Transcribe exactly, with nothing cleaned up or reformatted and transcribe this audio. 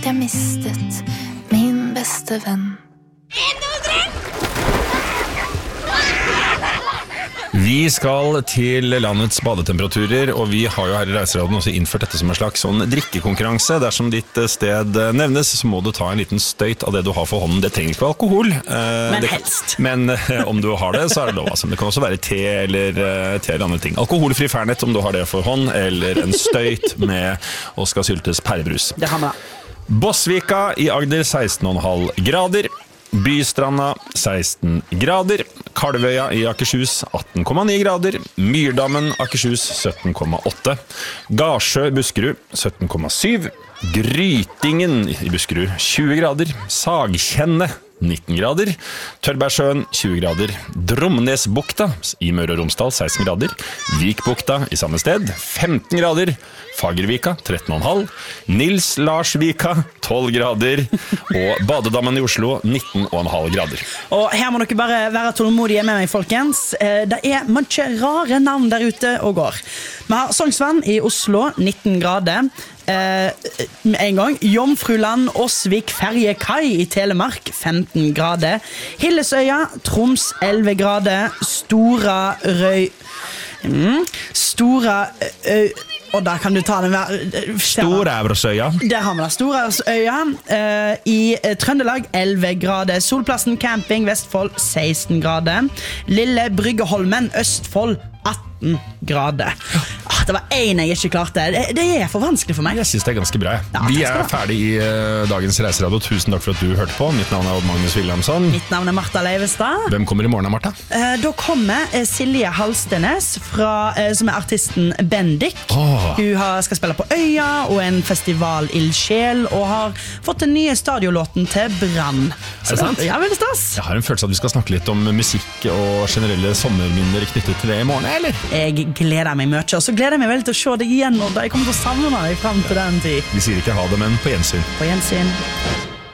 jeg mistet min beste venn. Vi skal til landets badetemperaturer, og vi har jo her i Reiseradioen også innført dette som en slags sånn drikkekonkurranse. Dersom ditt sted nevnes, så må du ta en liten støyt av det du har for hånden. Det trenger ikke være alkohol. Men det, helst. Men om du har det, så er det lov. Altså. Det kan også være te eller, te eller andre ting. Alkoholfri Fernet om du har det for hånd, eller en støyt med Oskar Syltes pærebrus. Det har vi da. Bosvika i Agder seksten komma fem grader. Bystranda seksten grader, Kalvøya i Akershus atten komma ni grader, Myrdammen Akershus sytten komma åtte, Garsjø Buskerud sytten komma syv, Grytingen i Buskerud tjue grader, Sagkjenne nitten grader, Tørbergsjøen tjue grader, Dromnesbukta i Møre og Romsdal seksten grader, Vikbukta i samme sted femten grader, Fagervika tretten komma fem, Nils Larsvika tolv grader og Badedammen i Oslo nitten komma fem grader. Og her må dere bare være tålmodige med meg, folkens. Det er mange rare navn der ute og går. Vi har Sognsvann i Oslo nitten grader. Eh, en gang Jomfruland Åsvik Ferjekai i Telemark femten grader, Hillesøya Troms elleve grader, Stora Røy mm, Stora ø, og der kan du ta den Storevresøya. Der har vi da Storevresøya eh, i Trøndelag elleve grader, Solplassen Camping Vestfold seksten grader, Lille Bryggeholmen Østfold atten grader. Ah, det var en jeg ikke klarte. Det, det er for vanskelig for meg. Jeg synes det er ganske bra. Ja, Vi er ferdig i uh, dagens Reiseradio. Tusen takk for at du hørte på. Mitt navn er Odd Magnus Williamson. Mitt navn er Martha Leivestad. Hvem kommer i morgen, Martha? Eh, da kommer eh, Silje Halstenes, fra, eh, som er artisten Bendik. Oh. Hun har, skal spille på Øya og en festival Ildsjel, og har fått den nye stadiolåten til Brann. Er det sant? Ja, veldig stas. Jeg har en følelse at vi skal snakke litt om musikk og generelle sommerminner knyttet til det i morgen, eller? Jeg gleder meg mye, og så gleder jeg meg veldig til å se deg igjen, og jeg kommer til å savne deg frem til den tid. Vi sier ikke ha det, men på gjensyn. På gjensyn.